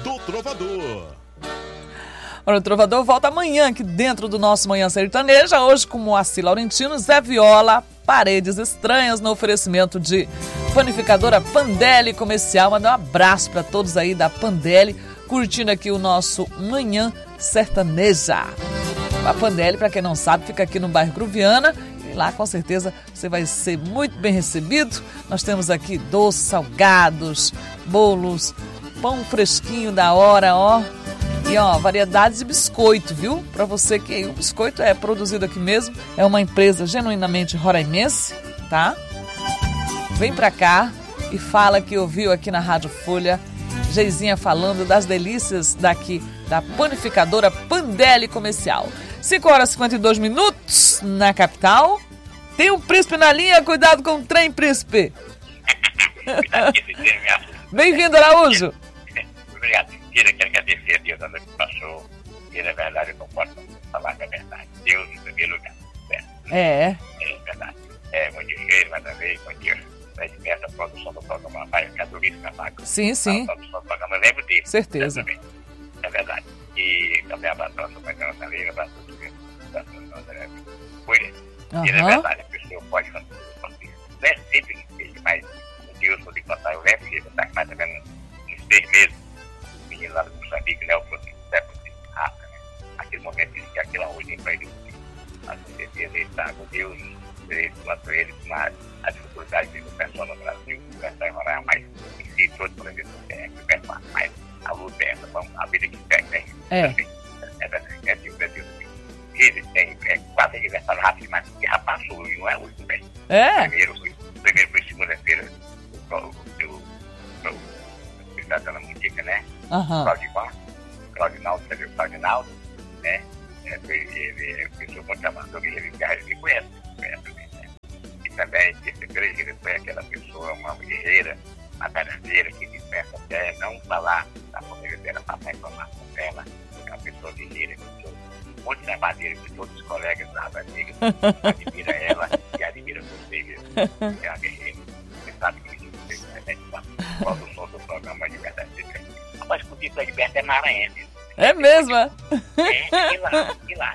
do Trovador. Olha, o Trovador volta amanhã aqui dentro do nosso Manhã Sertaneja, hoje com Moacir Laurentino, Zé Viola, Paredes Estranhas, no oferecimento de Panificadora Pandelli Comercial. Manda um abraço para todos aí da Pandelli, curtindo aqui o nosso Manhã Sertaneja. A Pandelli, para quem não sabe, fica aqui no bairro Gruviana, e lá com certeza você vai ser muito bem recebido. Nós temos aqui doces, salgados, bolos, pão fresquinho da hora, ó. E ó, variedades de biscoito, viu? Para você que o biscoito é produzido aqui mesmo, é uma empresa genuinamente roraimense, tá? Vem pra cá e fala que ouviu aqui na Rádio Folha, Geizinha falando das delícias daqui da Panificadora Pandelli Comercial. 5h52 na capital. Tem um príncipe na linha, cuidado com o trem, príncipe. Bem-vindo, Araújo. Obrigado. Quero agradecer a Deus que passou. E na verdade eu não posso falar a verdade. Deus em primeiro lugar. É verdade. Bom dia, cheiro, mais uma vez. Bom dia. A produção do programa vai ficar duríssima. Sim. A produção do programa, eu lembro dele. Certeza. É verdade. E também abraço o Magrão também, abraço o Foi. E na verdade a pessoa pode fazer isso. Não é sempre que seja, mas Deus vou lhe contar. Eu lembro que ele está mais ou menos uns 6 meses. Lá do Moçambique, né? O Francisco Rafa, né? Aquele momento que aquela hoje para ele, a certeza ele está com Deus, ele quanto ele, com a dificuldade que o pessoal no Brasil começa a enrolar mais em si, todo o Brasil mais a luta é essa, a vida que tem, né? É Brasil. Ele tem quase aniversário rápido, mas que já passou, e não é hoje também. Primeiro foi segunda-feira, o cidadão da Mundica, né? Claudinaldo, né? Ele é pessoa muito amadora, ele conhece, né? E também, ele foi aquela pessoa, uma guerreira, uma batalhadeira, que dispensa até não falar da família dela, passar informação dela, é uma pessoa guerreira, muito trabalheira, que todos os colegas da amiga admira ela e admira você, é uma guerreira. Você sabe que você quando o som do programa de verdade, mas o título de perto é maranhense. É mesmo, é? E lá.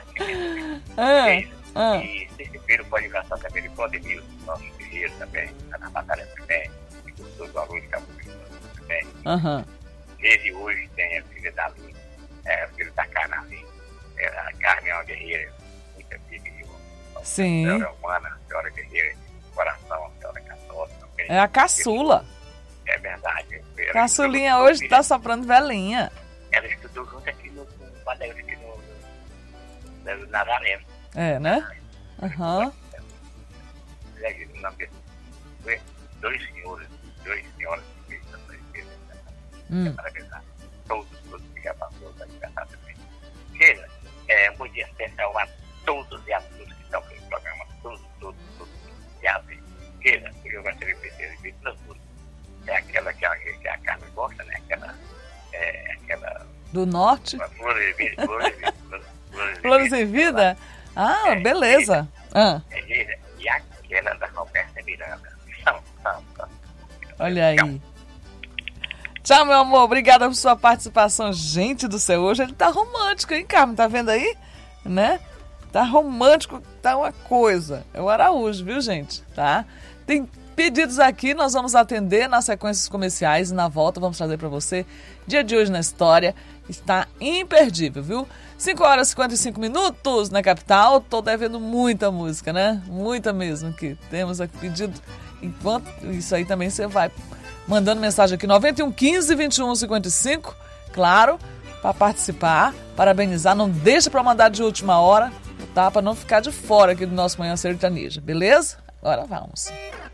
E sexta-feira pode gastar também de Claudemir, nosso guerreiro também, está na batalha também, e gostou do aluno que também. Ele hoje tem a filha da Luz, a filha da Carmen. A Carmen é uma guerreira, muito amiga de uma senhora humana, senhora guerreira, coração, senhora católica. É a caçula. É verdade. Caçulinha hoje está soprando velhinha. Ela estudou junto aqui no Padre, aqui no Nazaré. É, né? Dois senhores que fez essa empresa. Parabenizar todos que já passou da aniversário também. Sheila, bom dia especial a todos e a todos que estão no programa. Todos. E a ver. Sheila, eu gostaria de pedir duas músicas. É aquela que a Carmen gosta, né? Aquela. Do norte? Flores em Vida? Beleza. E aquela da Roberta Miranda. Olha aí. Tchau, meu amor. Obrigada por sua participação. Gente do céu, hoje ele tá romântico, hein, Carmen? Tá vendo aí? Né? Tá romântico, tá uma coisa. É o Araújo, viu, gente? Tá? Tem pedidos aqui, nós vamos atender nas sequências comerciais e na volta vamos trazer para você. Dia de hoje na história está imperdível, viu? 5h55 na capital. Tô devendo muita música, né? Muita mesmo que temos aqui pedido. Enquanto isso aí também você vai mandando mensagem aqui 9115-2155, claro, para participar, parabenizar. Não deixa para mandar de última hora, tá? Para não ficar de fora aqui do nosso Manhã Sertaneja, beleza? Agora vamos.